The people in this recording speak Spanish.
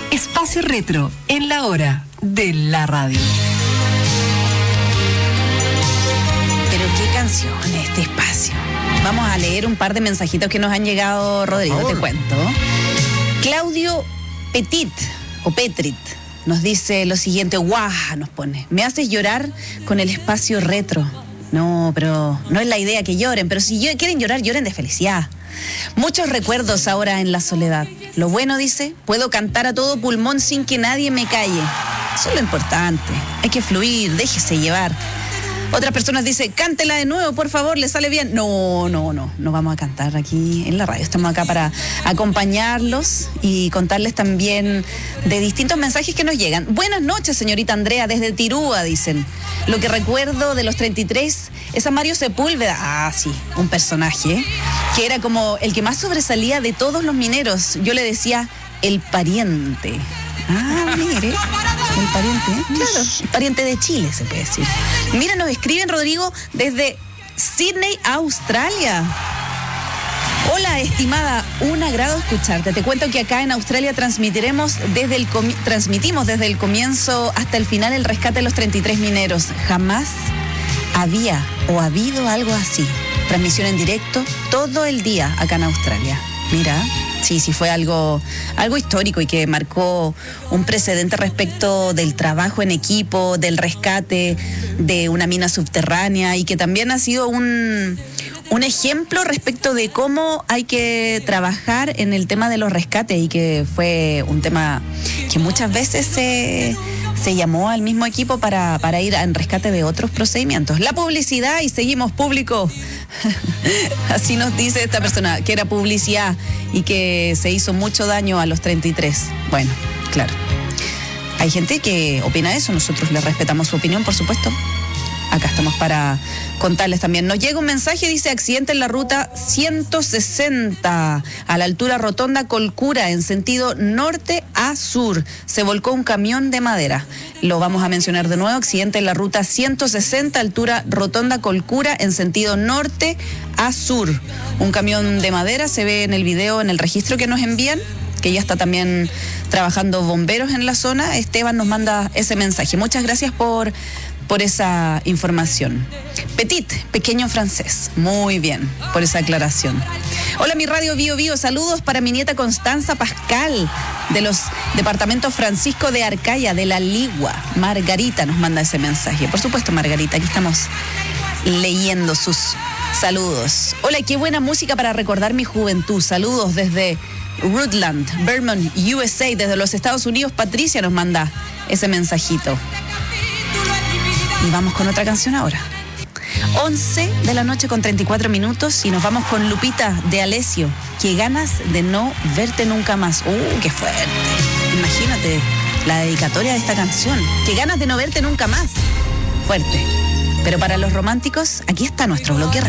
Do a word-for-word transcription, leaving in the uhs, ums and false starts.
Espacio Retro, en la hora de la radio. Pero qué canción este espacio. Vamos a leer un par de mensajitos que nos han llegado, Rodrigo, te cuento. Claudio Petit, o Petrit, nos dice lo siguiente, guau, nos pone, me haces llorar con el espacio retro. No, pero no es la idea que lloren, pero si quieren llorar, lloren de felicidad. Muchos recuerdos ahora en la soledad. Lo bueno, dice, puedo cantar a todo pulmón sin que nadie me calle. Eso es lo importante. Hay que fluir, déjese llevar. Otras personas dicen, cántela de nuevo, por favor, ¿le sale bien? No, no, no, no vamos a cantar aquí en la radio. Estamos acá para acompañarlos y contarles también de distintos mensajes que nos llegan. Buenas noches, señorita Andrea, desde Tirúa, dicen. Lo que recuerdo de los treinta y tres es a Mario Sepúlveda. Ah, sí, un personaje que era como el que más sobresalía de todos los mineros. Yo le decía, el pariente. Ah, mire, el pariente, ¿eh? Claro, el pariente de Chile, se puede decir. Mira, nos escriben, Rodrigo, desde Sydney, Australia. Hola, estimada, un agrado escucharte. Te cuento que acá en Australia transmitiremos desde el comi- transmitimos desde el comienzo hasta el final el rescate de los treinta y tres mineros. Jamás había o ha habido algo así. Transmisión en directo todo el día acá en Australia. Mira, sí, sí fue algo, algo histórico y que marcó un precedente respecto del trabajo en equipo, del rescate de una mina subterránea y que también ha sido un, un ejemplo respecto de cómo hay que trabajar en el tema de los rescates y que fue un tema que muchas veces se... se llamó al mismo equipo para, para ir en rescate de otros procedimientos. La publicidad y seguimos público. Así nos dice esta persona, que era publicidad y que se hizo mucho daño a los treinta y tres. Bueno, claro. Hay gente que opina eso, nosotros le respetamos su opinión, por supuesto. Acá estamos para contarles también. Nos llega un mensaje, dice, accidente en la ruta ciento sesenta, a la altura Rotonda Colcura, en sentido norte a sur. Se volcó un camión de madera. Lo vamos a mencionar de nuevo, accidente en la ruta ciento sesenta, altura Rotonda Colcura, en sentido norte a sur. Un camión de madera, se ve en el video, en el registro que nos envían, que ya está también trabajando bomberos en la zona. Esteban nos manda ese mensaje. Muchas gracias por... por esa información. Petit, pequeño francés. Muy bien, por esa aclaración. Hola, mi radio Bio Bio. Saludos para mi nieta Constanza Pascal, de los departamentos Francisco de Arcaya, de La Ligua. Margarita nos manda ese mensaje. Por supuesto, Margarita, aquí estamos leyendo sus saludos. Hola, qué buena música para recordar mi juventud. Saludos desde Rutland, Vermont, U S A, desde los Estados Unidos. Patricia nos manda ese mensajito. Y vamos con otra canción ahora. once de la noche con treinta y cuatro minutos y nos vamos con Lupita de Alessio. Qué ganas de no verte nunca más. ¡Uh, qué fuerte! Imagínate la dedicatoria de esta canción. Qué ganas de no verte nunca más. Fuerte. Pero para los románticos, aquí está nuestro bloque.